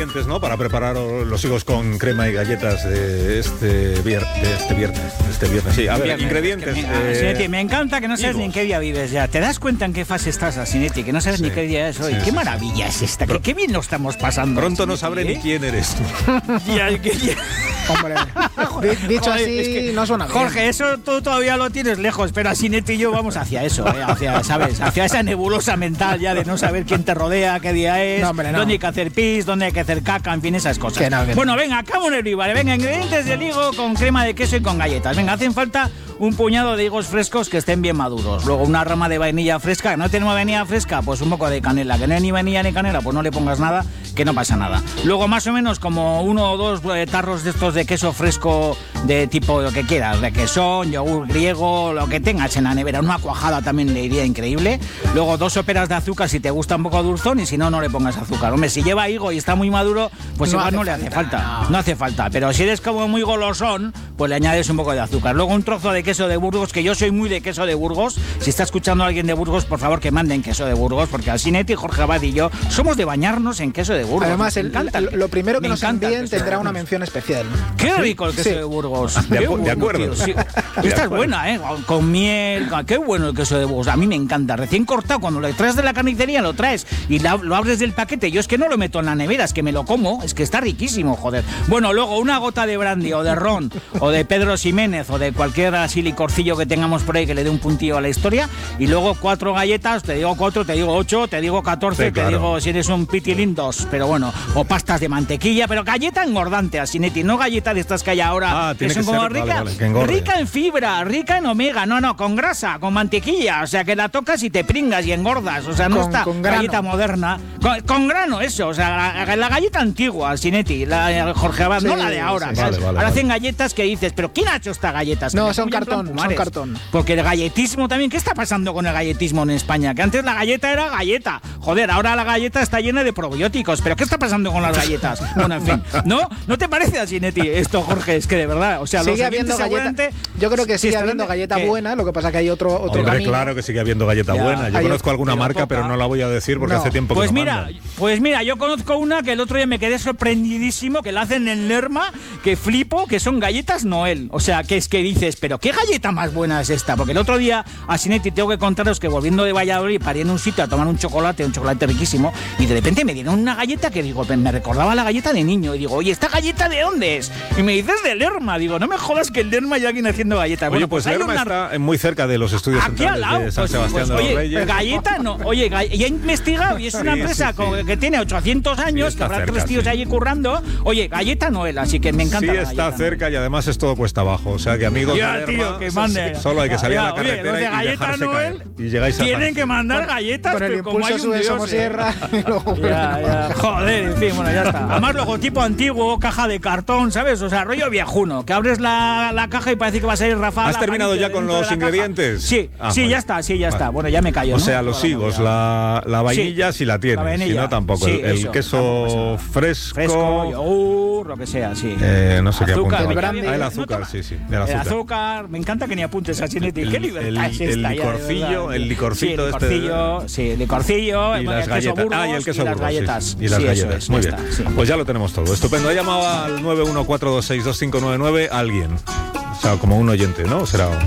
ingredientes, ¿no? Para preparar los higos con crema y galletas de este viernes. Sí, a ver, ingredientes. Asinetti, me encanta que no sabes ni en qué día vives ya. ¿Te das cuenta en qué fase estás, Asinetti? Que no sabes ni qué día es hoy. Qué maravilla es esta. Qué bien lo estamos pasando. Pronto no sabré ni quién eres tú. Hombre, dicho así, es que, no suena bien. Jorge, eso tú todavía lo tienes lejos, pero Asinetti y yo vamos hacia eso, hacia esa nebulosa mental ya de no saber quién te rodea, qué día es, dónde hay que hacer pis, dónde hay que hacer caca, en fin, esas cosas. Bueno, venga, acabo en el vale. Venga, ingredientes del higo con crema de queso y con galletas. Venga, hacen falta un puñado de higos frescos que estén bien maduros. Luego una rama de vainilla fresca. ¿No tenemos vainilla fresca? Pues un poco de canela. Que no hay ni vainilla ni canela, pues no le pongas nada, que no pasa nada. Luego más o menos como 1 o 2 tarros de estos de queso fresco de tipo lo que quieras, de quesón, yogur griego, lo que tengas en la nevera. Una cuajada también le iría increíble. Luego 2 soperas de azúcar si te gusta un poco dulzón, y si no, no le pongas azúcar. Hombre, si lleva higo y está muy maduro, pues igual no le hace falta. No hace falta. Pero si eres como muy golosón, pues le añades un poco de azúcar. Luego un trozo de queso de Burgos, que yo soy muy de queso de Burgos. Si está escuchando a alguien de Burgos, por favor que manden queso de Burgos, porque Asinetti, Jorge Abad y yo somos de bañarnos en queso de Burgos. Además, lo primero que nos envíen tendrá una mención especial. Qué rico el queso de Burgos. De acuerdo. Sí. Esta es buena, con miel. Qué bueno el queso de Burgos. A mí me encanta. Recién cortado, cuando lo traes de la carnicería, lo traes y lo abres del paquete. Yo es que no lo meto en la nevera, es que me lo como. Es que está riquísimo, joder. Bueno, luego una gota de brandy o de ron o de Pedro Ximénez o de cualquier así licorcillo que tengamos por ahí que le dé un puntillo a la historia. Y luego 4 galletas, te digo 4, te digo 8, te digo 14, sí, claro. Te digo si eres un pitilín 2, pero bueno, o pastas de mantequilla, pero galleta engordante, Asinetti, no galleta de estas que hay ahora, que son como rica en fibra, rica en omega, no, con grasa, con mantequilla, o sea que la tocas y te pringas y engordas, o sea, no está galleta moderna, con grano, eso, o sea, la galleta antigua, Asinetti, la Jorge Abad, sí, no la de ahora, ¿sabes? Ahora hacen galletas que dices, pero ¿quién ha hecho estas galletas? No, son cartón. Porque el galletismo también, ¿qué está pasando con el galletismo en España? Que antes la galleta era galleta, joder, ahora la galleta está llena de probióticos, pero ¿qué está pasando con las galletas? Bueno, en fin, ¿no te parece, Asinetti, esto, Jorge? Es que de verdad, o sea, sigue habiendo galleta. Yo creo que sigue habiendo galleta buena, lo que pasa que hay otro Hombre, camino. Claro que sigue habiendo galleta buena. Yo conozco alguna marca, pero no la voy a decir porque hace tiempo que no manda. Pues mira, yo conozco una que el otro día me quedé sorprendidísimo, que la hacen en Lerma, que flipo, que son galletas Noel. O sea, que es que dices, pero ¿qué galleta más buena es esta? Porque el otro día, Asinetti, tengo que contaros que volviendo de Valladolid paré en un sitio a tomar un chocolate riquísimo, y de repente me dieron una galleta que digo, me recordaba la galleta de niño, y digo, oye, ¿esta galleta de dónde es? Y me dices de Lerma, digo, no me jodas que en Lerma hay alguien haciendo galletas. Oye, bueno, pues Lerma está muy cerca de los estudios aquí centrales al lado, de San Sebastián de los Reyes. Galleta no, oye, ya he investigado y es una empresa que tiene 800 años, que habrá 3 tíos allí currando. Oye, galleta Noel, así que me encanta. Sí, está cerca y además es todo cuesta abajo, o sea que amigos de Lerma, tío, que mande. Solo hay que salir a la carretera los de galleta Noel caer, y llegáis a tienen que mandar galletas, con el pero como hay un de Somosierra y luego joder, en fin, bueno, ya está. Además, logotipo antiguo, caja de cartón, ¿sabes? O sea, rollo viejuno, que abres la caja y parece que va a salir Rafa. ¿Has terminado ya con los ingredientes? Sí, ya está. Bueno, ya me callo. O sea, los higos, la vainilla si la tienes, si no tampoco. El queso fresco, yogur, lo que sea, sí. No sé qué apuntar. El azúcar, sí. El azúcar, me encanta que ni apuntes a Asinetti. ¿Qué libertad es esta? El licorcito el licorcillo, y las galletas. Y el queso y las galletas. Y las galletas. Muy bien. Pues ya lo tenemos todo. Estupendo. Ha llamado al 914262599 alguien. O sea, como un oyente, ¿no? Será